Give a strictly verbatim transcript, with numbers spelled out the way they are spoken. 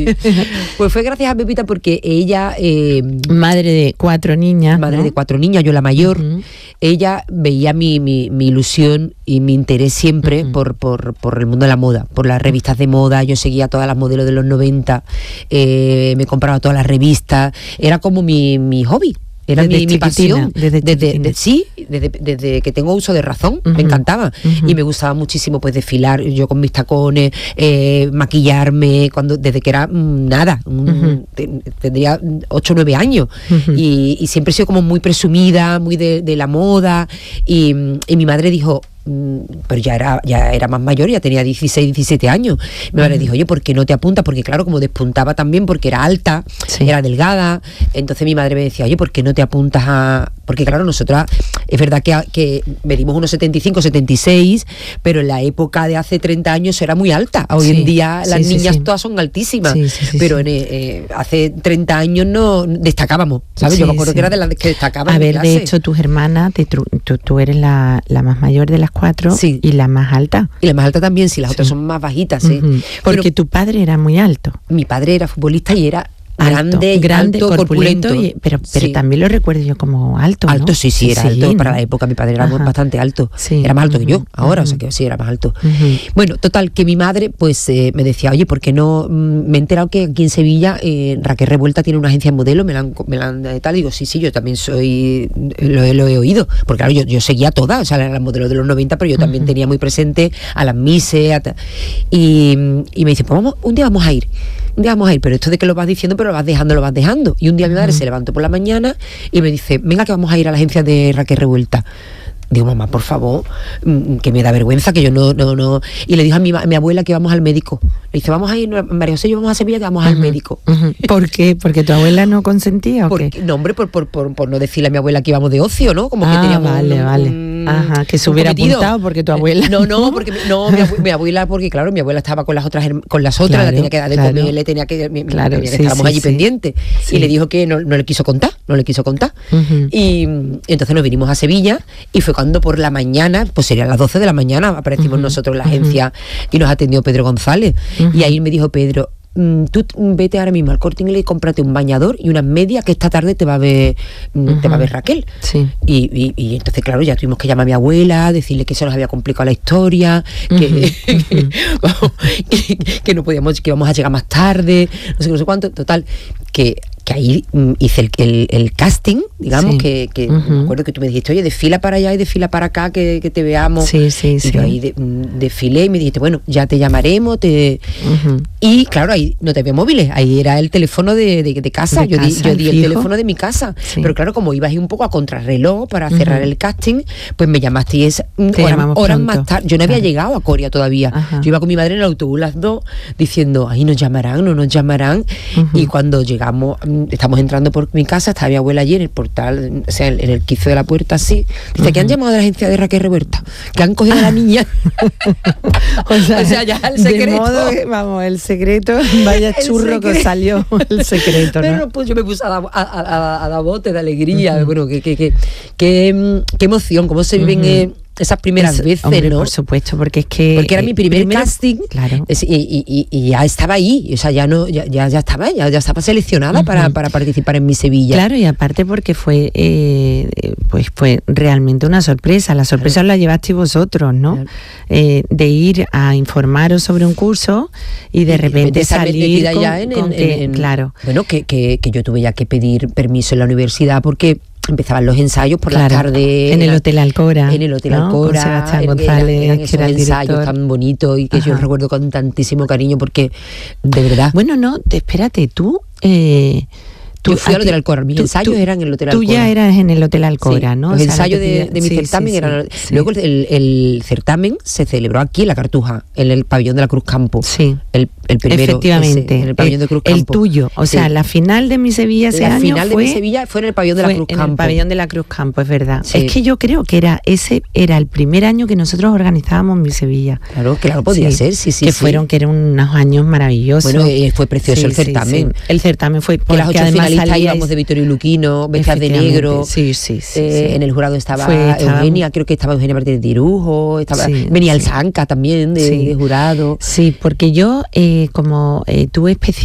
Pues fue gracias a Pepita porque ella... Eh, madre de cuatro niñas. Madre ¿no? de cuatro niñas, yo la mayor. Uh-huh. Ella veía mi, mi, mi ilusión y mi interés siempre uh-huh. por, por, por el mundo de la moda, por las revistas de moda. Yo seguía todas las modelos de los noventa, eh, me compraba todas las revistas. Era como mi, mi hobby. Era mi, mi pasión, desde, desde de, sí, desde, desde que tengo uso de razón, uh-huh. me encantaba. Uh-huh. Y me gustaba muchísimo pues desfilar, yo con mis tacones, eh, maquillarme, cuando desde que era mmm, nada, uh-huh. ten, tendría ocho o nueve años. Uh-huh. Y, y siempre he sido como muy presumida, muy de, de la moda. Y, y mi madre dijo... pero ya era ya era más mayor, ya tenía dieciséis, diecisiete años. Mi madre uh-huh. dijo, oye, ¿por qué no te apuntas? Porque claro, como despuntaba también, porque era alta, sí. era delgada. Entonces mi madre me decía, oye, ¿por qué no te apuntas a...? Porque claro, nosotras, es verdad que, que medimos unos setenta y cinco, setenta y seis, pero en la época de hace treinta años era muy alta. Hoy sí. en día las sí, niñas sí, sí. todas son altísimas, sí, sí, sí, pero sí. En, eh, hace treinta años no destacábamos, ¿sabes? Sí, yo me acuerdo sí. que era de las que destacaban. A ver, clase. De hecho, tus hermanas, te, tú, tú eres la, la más mayor de las cuatro sí. y la más alta. Y la más alta también, si las sí. otras son más bajitas, ¿eh? Uh-huh. Porque pero, tu padre era muy alto. Mi padre era futbolista y era alto, grande, grande, alto, corpulento, y, pero, pero sí. también lo recuerdo yo como alto, ¿no? Alto, sí, sí, era sí, alto, ¿no? Para la época mi padre era Ajá. bastante alto, sí. era más alto uh-huh. que yo ahora, uh-huh. o sea que sí, era más alto. Uh-huh. Bueno, total, que mi madre pues eh, me decía, oye, ¿por qué no? Mm, me he enterado que aquí en Sevilla eh, Raquel Revuelta tiene una agencia de modelo, me la han, me la han eh, tal, digo, sí, sí, yo también soy, lo, lo he oído, porque claro, yo, yo seguía todas, o sea, eran las modelos de los noventa, pero yo también uh-huh. tenía muy presente a las Misses, a y, y me dice, pues vamos, un día vamos a ir, un día vamos a ir, pero esto de que lo vas diciendo, pero lo vas dejando, lo vas dejando. Y un día mi madre uh-huh. se levantó por la mañana y me dice, venga que vamos a ir a la agencia de Raquel Revuelta. Digo, mamá, por favor, que me da vergüenza, que yo no, no, no... Y le dijo a mi, a mi abuela que íbamos al médico. Le dice, vamos a ir, María José, yo vamos a Sevilla, que vamos uh-huh. al médico. Uh-huh. ¿Por qué? ¿Porque tu abuela no consentía o Porque, qué? No, hombre, por, por, por, por no decirle a mi abuela que íbamos de ocio, ¿no? Como ah, que teníamos vale, un, vale. Un, Ajá, que se hubiera cometido. Apuntado porque tu abuela... Eh, no, no, porque no, mi, abuela, mi abuela, porque claro, mi abuela estaba con las otras, con las otras, claro, la tenía que dar de claro. comer, le tenía que... Mi, claro, tenía que sí, estábamos sí, allí sí. pendientes. Sí. Y le dijo que no, no le quiso contar, no le quiso contar. Uh-huh. Y, y entonces nos vinimos a Sevilla y fue cuando por la mañana, pues serían las doce de la mañana, aparecimos uh-huh. nosotros en la agencia uh-huh. y nos atendió Pedro González. Uh-huh. Y ahí me dijo Pedro, tú vete ahora mismo al Corte Inglés y cómprate un bañador y unas medias que esta tarde te va a ver uh-huh. te va a ver Raquel. Sí. Y, y, y entonces claro, ya tuvimos que llamar a mi abuela, decirle que se nos había complicado la historia, uh-huh. que, uh-huh. que, vamos, que, que no podíamos, que íbamos a llegar más tarde, no sé no sé cuánto, total, que que ahí mm, hice el, el, el casting, digamos, sí. que, que uh-huh. me acuerdo que tú me dijiste, oye, desfila para allá y desfila para acá, que, que te veamos. Sí, sí, y sí. yo ahí de, mm, desfilé y me dijiste, bueno, ya te llamaremos, te... Uh-huh. Y claro, ahí no te había móviles, ahí era el teléfono de, de, de casa, de yo, casa di, yo di el teléfono de mi casa, sí. pero claro, como ibas ahí un poco a contrarreloj para uh-huh. cerrar el casting, pues me llamaste y es horas, horas más tarde, yo no había claro. llegado a Coria todavía, uh-huh. yo iba con mi madre en el autobús las dos, diciendo, ahí nos llamarán, no nos llamarán, uh-huh. y cuando llegamos, estamos entrando por mi casa, estaba mi abuela allí en el portal, o sea, en el quicio de la puerta así, dice, uh-huh. que han llamado de la agencia de Raquel Revuelta, que han cogido a la niña. o, sea, o sea, ya el secreto. De modo que, vamos, el secreto, vaya churro que salió el secreto, ¿no? Pero pues yo me puse a dar, a, a, a dar bote de alegría, uh-huh. bueno, que, que, que, que, qué emoción, cómo se viven... Uh-huh. eh, esas primeras Eso, veces, hombre, ¿no? Por supuesto, porque es que... Porque era mi primer primero, casting, claro. es, y, y, y ya estaba ahí, o sea, ya no ya, ya, ya estaba ya, ya estaba seleccionada uh-huh. para, para participar en Mi Sevilla. Claro, y aparte porque fue eh, pues fue realmente una sorpresa, la sorpresa claro. la llevasteis vosotros, ¿no? Claro. Eh, de ir a informaros sobre un curso y de y repente salir con, ya en, con en, que, en, claro. Bueno, que, que, que yo tuve ya que pedir permiso en la universidad porque... empezaban los ensayos por claro, la tarde en el Hotel Alcora en el Hotel ¿no? Alcora, con Sebastián González, eran, eran esos que era el ensayos director. Tan bonitos y que Ajá. yo recuerdo con tantísimo cariño porque de verdad bueno no te, espérate tú eh, Yo fui al Hotel Alcora, mis tú, ensayos tú, eran en el Hotel Alcora. Tú ya eras en el Hotel Alcora, sí, ¿no? Los o sea, ensayos de, de, de mi sí, certamen sí, eran... Sí. Luego el, el certamen se celebró aquí en La Cartuja, en el pabellón de la Cruz Campo. Sí. El, el primero. Efectivamente. Ese, en el pabellón el, de Cruz Campo. El tuyo. O sea, sí. la final de Mi Sevilla ese la año final fue, de Mi Sevilla fue en el pabellón de la Cruz en Campo. En el pabellón de la Cruz Campo, es verdad. Sí. Es que yo creo que era ese era el primer año que nosotros organizábamos Mi Sevilla. Claro, claro, podía sí. ser, sí, sí. Que sí. fueron, que eran unos años maravillosos. Bueno, eh, fue precioso sí, el certamen. Sí, sí. El certamen fue porque que las ocho además finalistas salíais... íbamos de Vittorio Luquino, vestidas de negro. Sí, sí, sí, eh, sí. En el jurado estaba, Fue, estaba Eugenia, creo que estaba Eugenia Martínez de Irujo, estaba, sí, venía sí. el Sanca también de, sí. de jurado. Sí, porque yo, eh, como eh, tuve especial